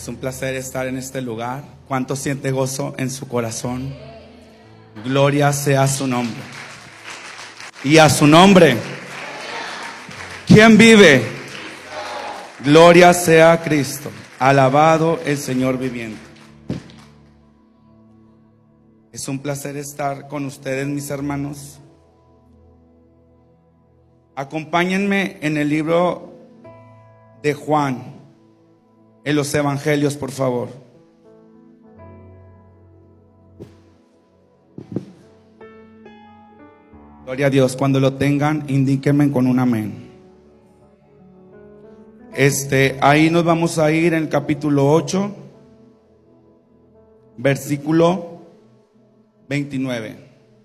Es un placer estar en este lugar. ¿Cuánto siente gozo en su corazón? Gloria sea su nombre. Y a su nombre, ¿quién vive? Gloria sea Cristo. Alabado el Señor viviente. Es un placer estar con ustedes, mis hermanos. Acompáñenme en el libro de Juan, en los evangelios, por favor. Gloria a Dios. Cuando lo tengan, indíquenme con un amén. Ahí nos vamos a ir en el capítulo 8, versículo 29.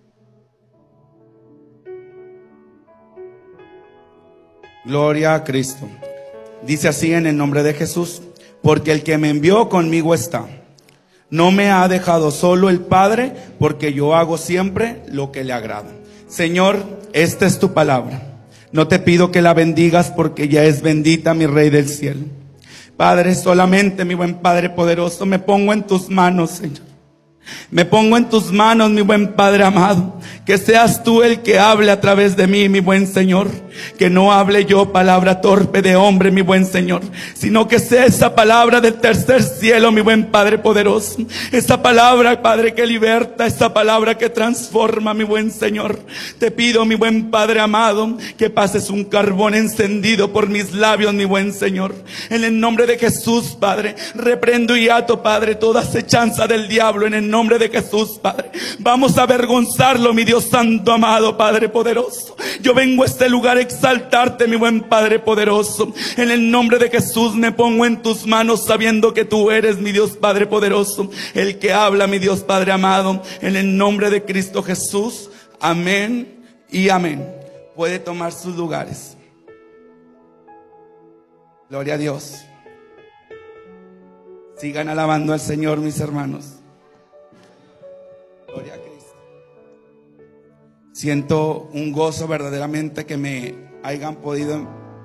Gloria a Cristo. Dice así en el nombre de Jesús: porque el que me envió conmigo está. No me ha dejado solo el Padre, porque yo hago siempre lo que le agrada. Señor, esta es tu palabra. No te pido que la bendigas, porque ya es bendita, mi Rey del cielo. Padre, solamente, mi buen Padre poderoso, me pongo en tus manos, Señor. Me pongo en tus manos, mi buen Padre amado. Que seas tú el que hable a través de mí, mi buen Señor. Que no hable yo palabra torpe de hombre, mi buen Señor, sino que sea esa palabra del tercer cielo, mi buen Padre poderoso. Esa palabra, Padre, que liberta, esa palabra que transforma, mi buen Señor. Te pido, mi buen Padre amado, que pases un carbón encendido por mis labios, mi buen Señor. En el nombre de Jesús, Padre, reprendo y ato, Padre, toda acechanza del diablo. En el nombre de Jesús, Padre, vamos a avergonzarlo, mi Dios santo amado, Padre poderoso. Yo vengo a este lugar a exaltarte, mi buen Padre poderoso. En el nombre de Jesús me pongo en tus manos, sabiendo que tú eres, mi Dios Padre poderoso, el que habla, mi Dios Padre amado. En el nombre de Cristo Jesús, amén y amén. Puede tomar sus lugares. Gloria a Dios. Sigan alabando al Señor, mis hermanos. Gloria a Cristo. Siento un gozo verdaderamente que me hayan podido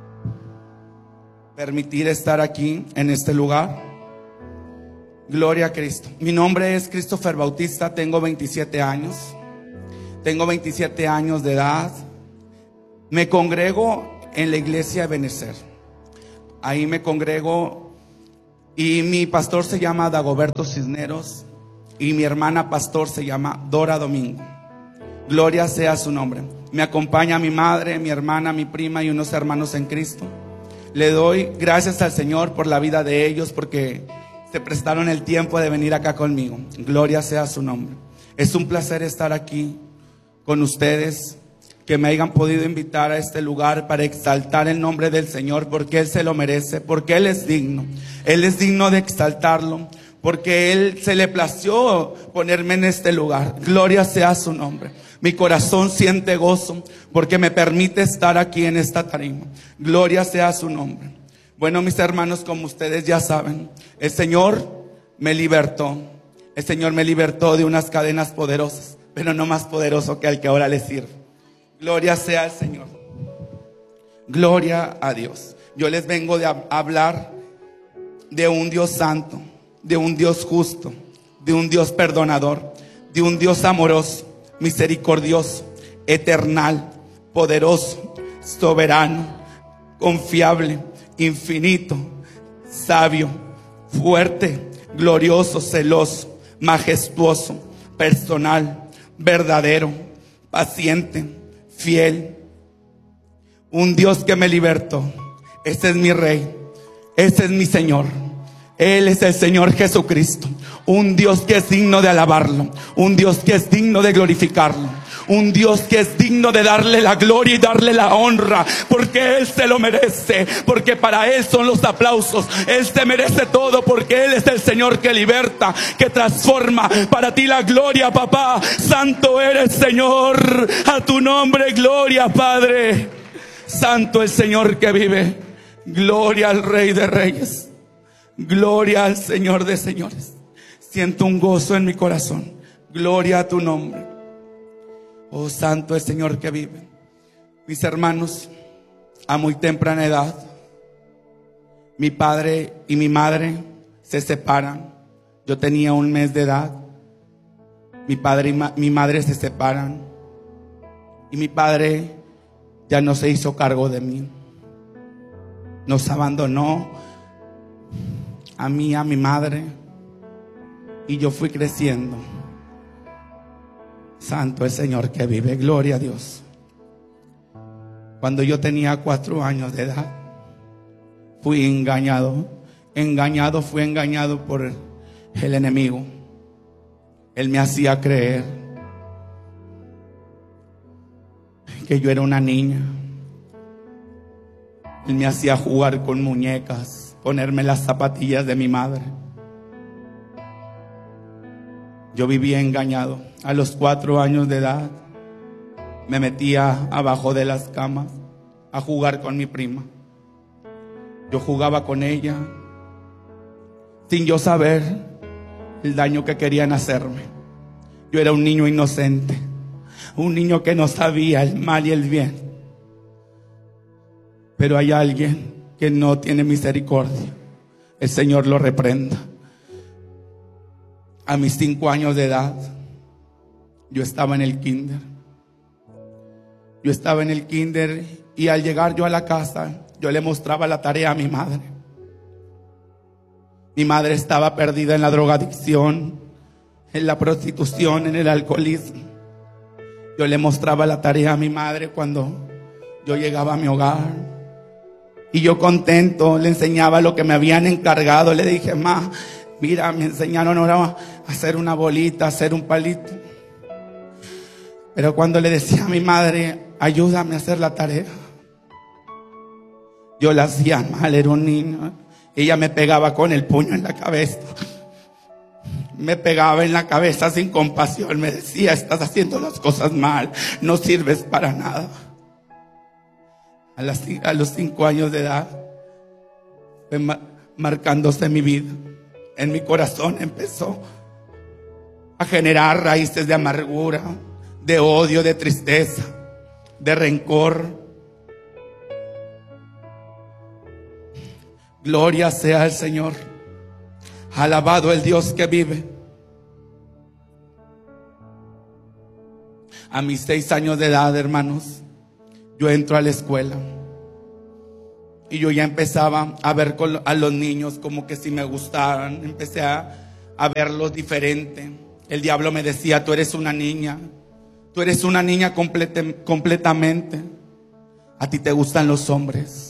permitir estar aquí en este lugar. Gloria a Cristo. Mi nombre es Christopher Bautista, tengo 27 años. Tengo 27 años de edad. Me congrego en la iglesia de Benecer. Ahí me congrego y mi pastor se llama Dagoberto Cisneros y mi hermana pastor se llama Dora Domingo. Gloria sea su nombre. Me acompaña mi madre, mi hermana, mi prima y unos hermanos en Cristo. Le doy gracias al Señor por la vida de ellos, porque se prestaron el tiempo de venir acá conmigo. Gloria sea su nombre. Es un placer estar aquí con ustedes, que me hayan podido invitar a este lugar para exaltar el nombre del Señor, porque Él se lo merece, porque Él es digno. Él es digno de exaltarlo, porque Él se le plació ponerme en este lugar. Gloria sea su nombre. Mi corazón siente gozo porque me permite estar aquí en esta tarima. Gloria sea su nombre. Bueno, mis hermanos, como ustedes ya saben, el Señor me libertó. El Señor me libertó de unas cadenas poderosas, pero no más poderoso que al que ahora le sirve. Gloria sea al Señor. Gloria a Dios. Yo les vengo de hablar de un Dios santo, de un Dios justo, de un Dios perdonador, de un Dios amoroso, misericordioso, eternal, poderoso, soberano, confiable, infinito, sabio, fuerte, glorioso, celoso, majestuoso, personal, verdadero, paciente, fiel. Un Dios que me libertó. Este es mi Rey, este es mi Señor. Él es el Señor Jesucristo. Un Dios que es digno de alabarlo, un Dios que es digno de glorificarlo, un Dios que es digno de darle la gloria y darle la honra, porque Él se lo merece, porque para Él son los aplausos. Él se merece todo, porque Él es el Señor que liberta, que transforma. Para ti la gloria, papá. Santo eres, Señor. A tu nombre gloria, Padre. Santo el Señor que vive. Gloria al Rey de Reyes. Gloria al Señor de señores. Siento un gozo en mi corazón. Gloria a tu nombre. Oh, santo el Señor que vive. Mis hermanos, a muy temprana edad, mi padre y mi madre se separan. Yo tenía 1 mes de edad. Mi padre y mi madre se separan. Y mi padre ya no se hizo cargo de mí. Nos abandonó a mí, a mi madre. Y yo fui creciendo. Santo el Señor que vive, gloria a Dios. Cuando yo tenía 4 años de edad, fui engañado. Fui engañado por el enemigo. Él me hacía creer que yo era una niña. Él me hacía jugar con muñecas, ponerme las zapatillas de mi madre. Yo vivía engañado. A los 4 años de edad me metía abajo de las camas a jugar con mi prima. Yo jugaba con ella sin yo saber el daño que querían hacerme. Yo era un niño inocente, un niño que no sabía el mal y el bien. Pero hay alguien que no tiene misericordia. El Señor lo reprenda. A mis 5 años de edad, yo estaba en el kinder. Y al llegar yo a la casa, yo le mostraba la tarea a mi madre. Mi madre estaba perdida en la drogadicción, en la prostitución, en el alcoholismo. Yo le mostraba la tarea a mi madre cuando yo llegaba a mi hogar. Y yo contento le enseñaba lo que me habían encargado. Le dije: ma, mira, me enseñaron ahora a hacer una bolita, a hacer un palito. Pero cuando le decía a mi madre: ayúdame a hacer la tarea, yo la hacía mal, era un niño. Ella me pegaba con el puño en la cabeza. Me pegaba en la cabeza sin compasión. Me decía: estás haciendo las cosas mal, no sirves para nada. A los 5 años de edad fue marcándose mi vida. En mi corazón empezó a generar raíces de amargura, de odio, de tristeza, de rencor. Gloria sea al Señor. Alabado el Dios que vive. A mis 6 años de edad, hermanos, yo entro a la escuela. Y yo ya empezaba a ver a los niños como que si me gustaran. Empecé a verlos diferente. El diablo me decía: tú eres una niña. Tú eres una niña completamente. A ti te gustan los hombres.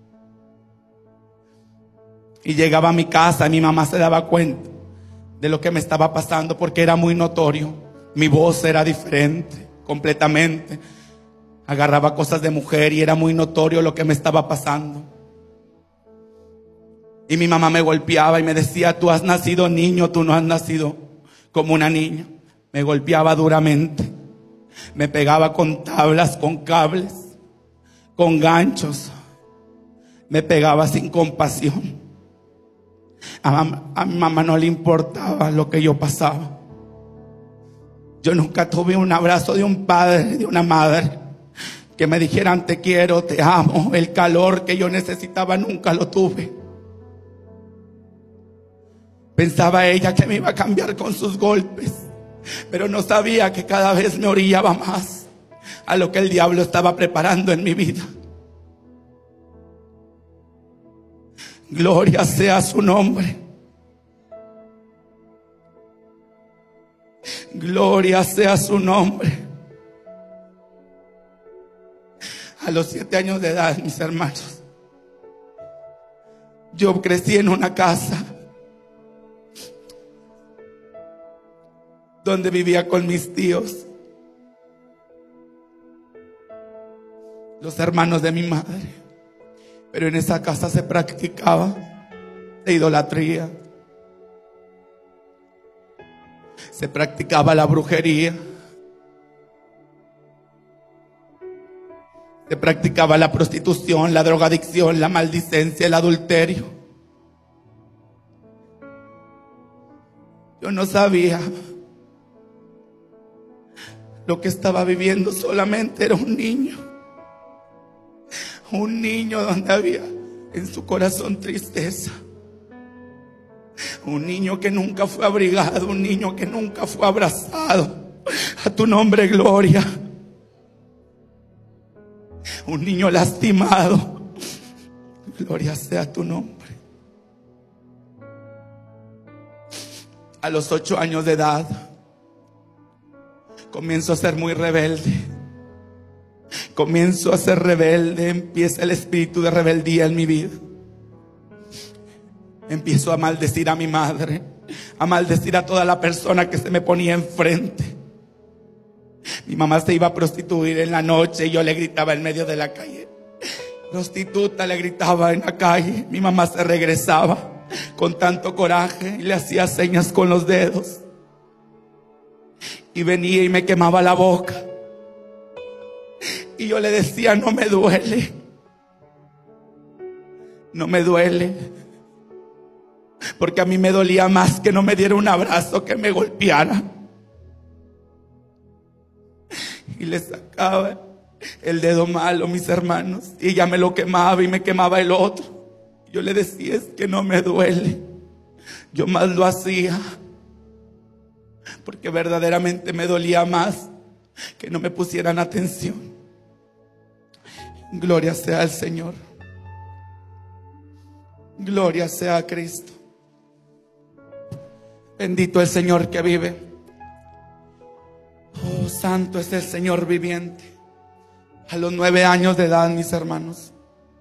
Y llegaba a mi casa y mi mamá se daba cuenta de lo que me estaba pasando, porque era muy notorio. Mi voz era diferente, completamente. Agarraba cosas de mujer y era muy notorio lo que me estaba pasando. Y mi mamá me golpeaba y me decía: tú has nacido niño, tú no has nacido como una niña. Me golpeaba duramente. Me pegaba con tablas, con cables, con ganchos. Me pegaba sin compasión. A mi mamá no le importaba lo que yo pasaba. Yo nunca tuve un abrazo de un padre, de una madre, que me dijeran: te quiero, te amo. El calor que yo necesitaba nunca lo tuve. Pensaba ella que me iba a cambiar con sus golpes, pero no sabía que cada vez me orillaba más a lo que el diablo estaba preparando en mi vida. Gloria sea su nombre. Gloria sea su nombre. A los 7 años de edad, mis hermanos, yo crecí en una casa donde vivía con mis tíos, los hermanos de mi madre. Pero en esa casa se practicaba la idolatría, se practicaba la brujería, se practicaba la prostitución, la drogadicción, la maldicencia, el adulterio. Yo no sabía lo que estaba viviendo, solamente era un niño. Un niño donde había en su corazón tristeza. Un niño que nunca fue abrigado, un niño que nunca fue abrazado. A tu nombre, gloria. Un niño lastimado. Gloria sea tu nombre. A los 8 años de edad comienzo a ser muy rebelde. Comienzo a ser rebelde. Empieza el espíritu de rebeldía en mi vida. Empiezo a maldecir a mi madre, a maldecir a toda la persona que se me ponía enfrente. Mi mamá se iba a prostituir en la noche y yo le gritaba en medio de la calle. Prostituta, le gritaba en la calle. Mi mamá se regresaba con tanto coraje y le hacía señas con los dedos. Y venía y me quemaba la boca. Y yo le decía, no me duele. No me duele. Porque a mí me dolía más que no me diera un abrazo, que me golpeara. Y le sacaba el dedo malo, mis hermanos, y ella me lo quemaba y me quemaba el otro. Yo le decía, es que no me duele. Yo más lo hacía porque verdaderamente me dolía más que no me pusieran atención. Gloria sea al Señor. Gloria sea a Cristo. Bendito el Señor que vive. Oh, santo es el Señor viviente. A los 9 años de edad, mis hermanos,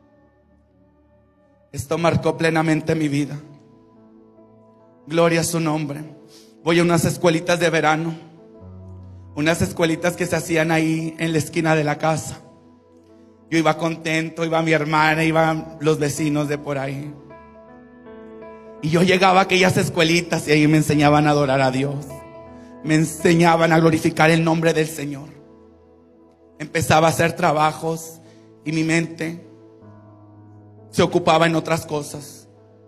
esto marcó plenamente mi vida. Gloria a su nombre. Voy a unas escuelitas de verano, unas escuelitas que se hacían ahí en la esquina de la casa. Yo iba contento, iba mi hermana, iban los vecinos de por ahí. Y yo llegaba a aquellas escuelitas y ahí me enseñaban a adorar a Dios. Me enseñaban a glorificar el nombre del Señor. Empezaba a hacer trabajos y mi mente se ocupaba en otras cosas.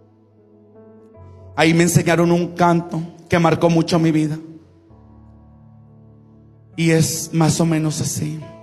Ahí me enseñaron un canto que marcó mucho mi vida. Y es más o menos así.